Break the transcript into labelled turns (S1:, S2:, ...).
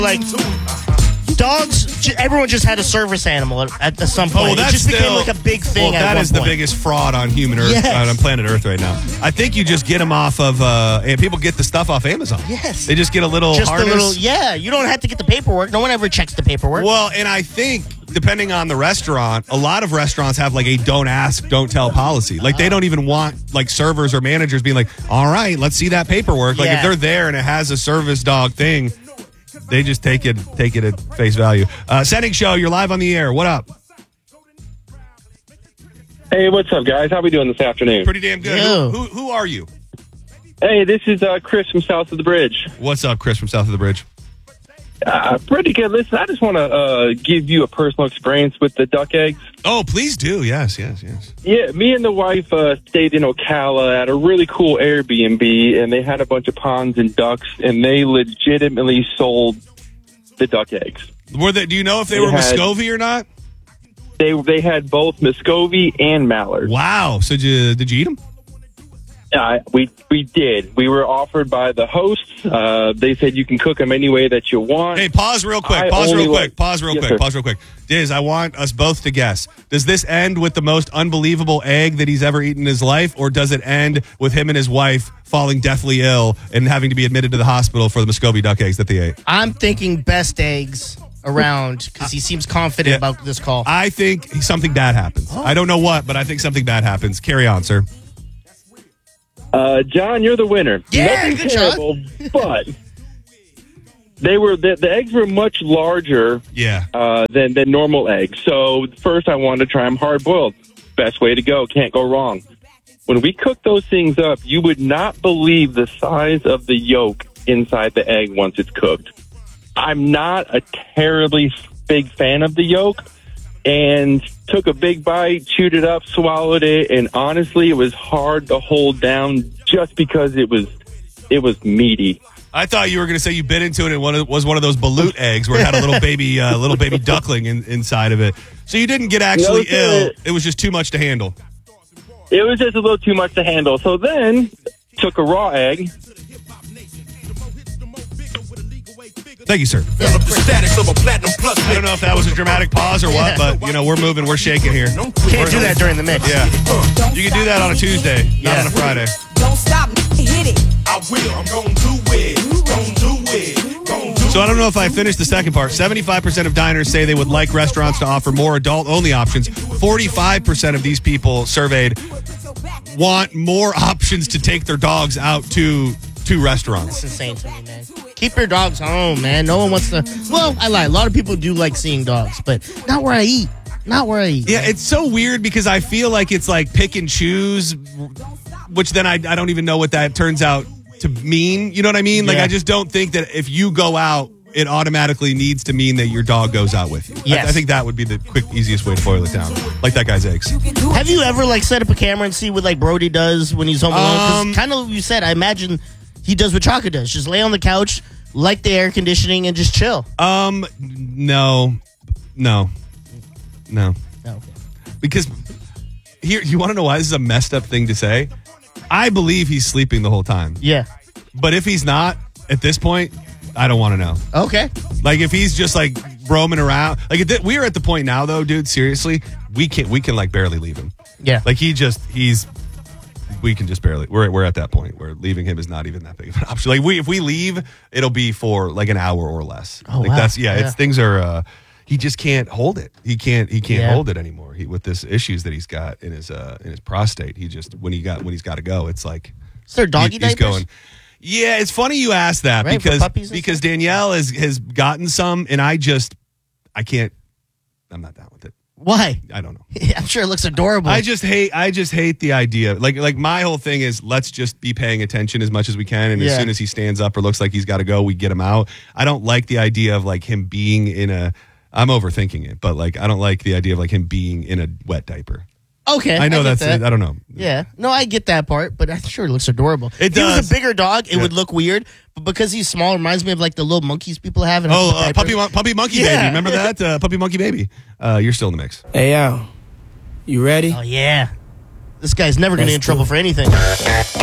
S1: Like, dogs, everyone just had a service animal at some point.
S2: Well,
S1: it just became like a big thing.
S2: Well, that is the biggest fraud on human Earth, on planet Earth right now. I think you just get them off of, and people get the stuff off Amazon.
S1: Yes.
S2: They just get a little harness.
S1: You don't have to get the paperwork. No one ever checks the paperwork.
S2: Well, and I think, depending on the restaurant, a lot of restaurants have like a don't ask, don't tell policy. Like they don't even want like servers or managers being like, all right, let's see that paperwork. Like if they're there and it has a service dog thing, they just take it at face value. Setting Show, you're live on the air. What up?
S3: Hey, what's up, guys? How we doing this afternoon?
S2: Pretty damn good. Who are you?
S3: Hey, this is Chris from South of the Bridge.
S2: What's up, Chris from South of the Bridge?
S3: Pretty good. Listen, I just want to give you a personal experience with the duck eggs.
S2: Oh, please do. Yes.
S3: Yeah, me and the wife stayed in Ocala at a really cool Airbnb, and they had a bunch of ponds and ducks, and they legitimately sold the duck eggs.
S2: Do you know if they were Muscovy or not?
S3: They had both Muscovy and Mallard.
S2: Wow. So did you eat them?
S3: We did. We were offered by the hosts. They said you can cook them any way that you want.
S2: Hey, pause real quick. Pause real quick. Diz, I want us both to guess. Does this end with the most unbelievable egg that he's ever eaten in his life, or does it end with him and his wife falling deathly ill and having to be admitted to the hospital for the Muscovy duck eggs that they ate?
S1: I'm thinking best eggs around because he seems confident about this call.
S2: I think something bad happens. Oh. I don't know what, but I think something bad happens. Carry on, sir.
S3: John, you're the winner.
S1: Yeah,
S3: nothing terrible, but the eggs were much larger than normal eggs. So first I wanted to try them hard boiled. Best way to go. Can't go wrong. When we cook those things up, you would not believe the size of the yolk inside the egg once it's cooked. I'm not a terribly big fan of the yolk, and took a big bite, chewed it up, swallowed it, and honestly, it was hard to hold down just because it was meaty.
S2: I thought you were going to say you bit into it and it was one of those balut eggs where it had a little baby duckling inside of it. So you didn't get actually ill. It was just too much to handle.
S3: It was just a little too much to handle. So then, took a raw egg.
S2: Thank you, sir. I don't know if that was a dramatic pause or what, but, we're moving. We're shaking here.
S1: Can't do that during the mix.
S2: Yeah. You can do that on a Tuesday, not on a Friday.
S4: Don't stop, hit it.
S5: I will. I'm going to do it.
S2: So I don't know if I finished the second part. 75% of diners say they would like restaurants to offer more adult-only options. 45% of these people surveyed want more options to take their dogs out to restaurants.
S1: That's insane to me, man. Keep your dogs home, man. No one wants to. Well, I lie. A lot of people do like seeing dogs, but not where I eat.
S2: Yeah, it's so weird because I feel like it's like pick and choose, which then I don't even know what that turns out to mean. You know what I mean? Like, I just don't think that if you go out, it automatically needs to mean that your dog goes out with you.
S1: Yes.
S2: I think that would be the quick, easiest way to boil it down. Like that guy's eggs.
S1: Have you ever set up a camera and see what Brody does when he's home alone? Because kind of you said, I imagine he does what Chaka does. Just lay on the couch, light the air conditioning, and just chill.
S2: No.
S1: Okay.
S2: Because here, you want to know why this is a messed up thing to say? I believe he's sleeping the whole time.
S1: Yeah.
S2: But if he's not, at this point, I don't want to know.
S1: Okay.
S2: Like if he's just roaming around, we're at the point now though, dude. Seriously, we can barely leave him.
S1: Yeah.
S2: We can just barely. We're at that point where leaving him is not even that big of an option. If we leave, it'll be for an hour or less.
S1: Oh, wow.
S2: It's things are. He just can't hold it. He can't hold it anymore. With this issues that he's got in his prostate, he just when he's got to go, it's like.
S1: Is there doggy diapers?
S2: He's going. Yeah, it's funny you ask that because Danielle has gotten some, and I can't. I'm not down with it.
S1: Why?
S2: I don't know.
S1: I'm sure it looks adorable.
S2: I just hate the idea. Like my whole thing is let's just be paying attention as much as we can, and as soon as he stands up or looks like he's got to go, we get him out. I don't like the idea of him being in a. I'm overthinking it, but I don't like the idea of him being in a wet diaper.
S1: Okay,
S2: I know that's. I don't know.
S1: Yeah, no, I get that part, but I'm sure it looks adorable.
S2: It does.
S1: If he was a bigger dog, it would look weird. But because he's small, it reminds me of the little monkeys people have.
S2: Puppy monkey baby. Remember that puppy monkey baby? You're still in the mix.
S6: Hey, yo, you ready?
S1: Oh yeah, this guy's never going to get in trouble for anything.